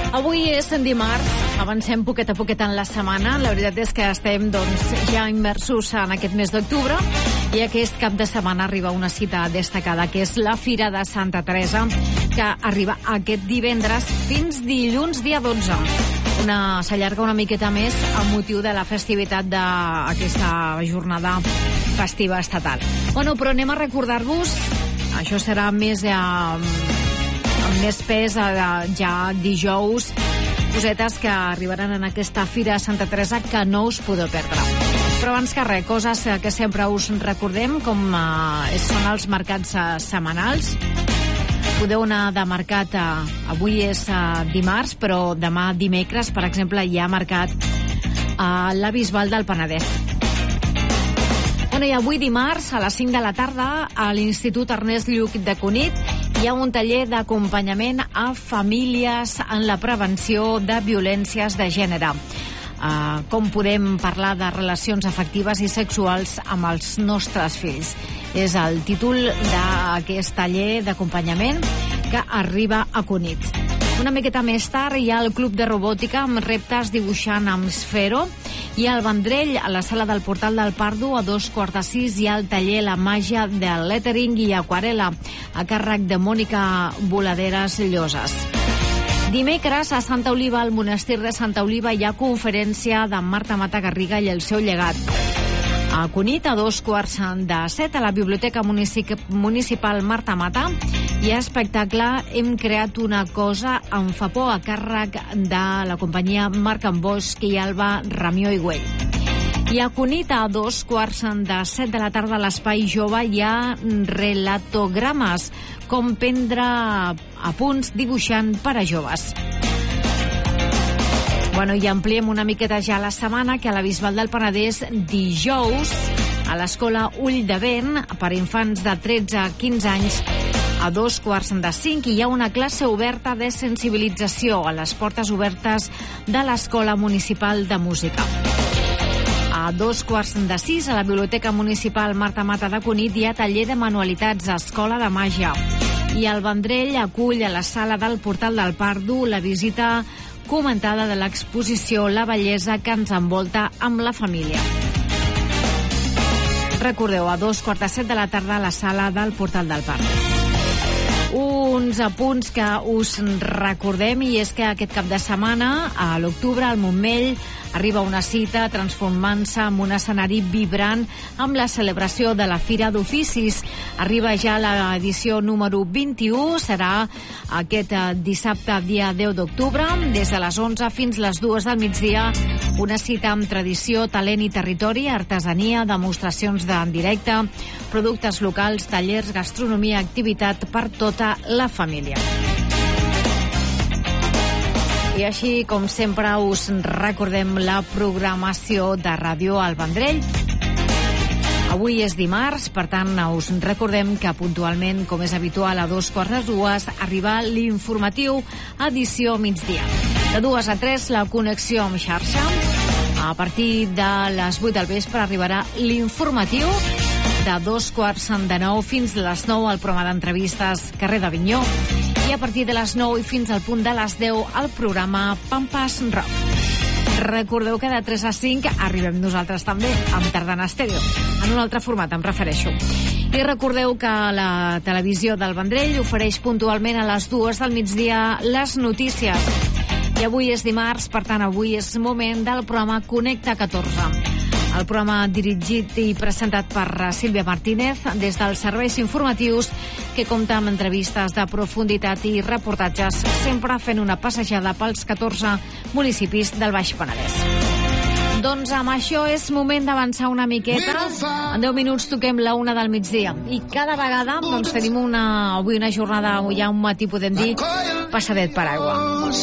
Avui és dimarts, avancem poquet a poquet en la setmana. La veritat és que estem ja immersos en aquest mes d'octubre i aquest cap de setmana arriba una cita destacada, que és la Fira de Santa Teresa, que arriba aquest divendres fins dilluns, dia 12. S'allarga una miqueta més amb motiu de la festivitat d'aquesta jornada festiva estatal. Però anem a recordar-vos, això serà més amb més pes ja dijous, cosetes que arribaran en aquesta Fira de Santa Teresa que no us podeu perdre. Però abans que res, coses que sempre us recordem, com són els mercats setmanals. Podeu anar de mercat, avui és dimarts, però demà dimecres, per exemple, hi ha mercat a la Bisbal del Penedès. I avui dimarts, a les 5 de la tarda, a l'Institut Ernest Lluch de Cunit, hi ha un taller d'acompanyament a famílies en la prevenció de violències de gènere. Com podem parlar de relacions afectives i sexuals amb els nostres fills. És el títol d'aquest taller d'acompanyament que arriba a Cunit. Una miqueta més tard hi ha el Club de Robòtica amb reptes dibuixant amb Sfero. I al Vendrell, a la sala del Portal del Pardo, a 5:45, hi ha el taller La màgia del lettering i aquarela, a càrrec de Mònica Voladeres Lloses. Dimecres, a Santa Oliva, al monestir de Santa Oliva, hi ha conferència de Marta Mata Garriga i el seu llegat. A Cunit, a 6:45, a la Biblioteca Municipal Marta Mata, hi ha espectacle Hem creat una cosa amb Fapó, a càrrec de la companyia Marc Bosch i Alba Ramió i Güell. I a Cunit, a 6:45 de la tarda, a l'Espai Jove, hi ha relatogrames, com prendre apunts dibuixant per a joves. I ampliem una miqueta ja la setmana, que a la Bisbal del Penedès, dijous, a l'escola Ull de Vent, per infants de 13 a 15 anys, a 2:45, hi ha una classe oberta de sensibilització a les portes obertes de l'Escola Municipal de Música. A 2:46, a la Biblioteca Municipal Marta Mata de Cunit, hi ha taller de manualitats a Escola de Màgia. I el Vendrell acull a la sala del Portal del Pardo la visita comentada de l'exposició La bellesa que ens envolta amb la família. Recordeu, a 2:45 de la tarda, a la sala del Portal del Pardo. Uns apunts que us recordem, i és que aquest cap de setmana, a l'octubre, al Montmell, arriba una cita transformant-se en un escenari vibrant amb la celebració de la Fira d'Oficis. Arriba ja l'edició número 21, serà aquest dissabte, dia 10 d'octubre, des de les 11 fins les 2 del migdia, una cita amb tradició, talent i territori, artesania, demostracions en directe, productes locals, tallers, gastronomia, activitat per tota la família. I així, com sempre, us recordem la programació de Ràdio al Vendrell. Avui és dimarts, per tant, us recordem que puntualment, com és habitual, a 2:45, arriba l'informatiu, edició migdia. De 2 a 3, la connexió amb xarxa. A partir de les 8 del vespre arribarà l'informatiu. De 2:45 fins a les 9, el programa d'entrevistes Carrer d'Avinyó. I a partir de les 9 i fins al punt de les 10, el programa Pampas Rock. Recordeu que de 3 a 5 arribem nosaltres també, amb Tardana Estèreo, en un altre format, em refereixo. I recordeu que la televisió del Vendrell ofereix puntualment a les 2 del migdia les notícies. I avui és dimarts, per tant, avui és moment del programa Connecta 14. El programa dirigit i presentat per Sílvia Martínez des dels serveis informatius, que compta amb entrevistes de profunditat i reportatges, sempre fent una passejada pels 14 municipis del Baix Penedès. Doncs amb això és moment d'avançar una miqueta. En 10 minuts toquem la 1 del migdia. I cada vegada tenim avui una jornada, ja un matí, podem dir, passadet per aigua.